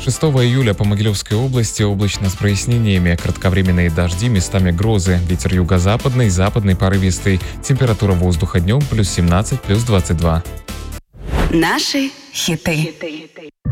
6 июля по Могилевской области облачно с прояснениями, кратковременные дожди, местами грозы, ветер юго-западный, западный порывистый, температура воздуха днем +17, +22. Наши хиты.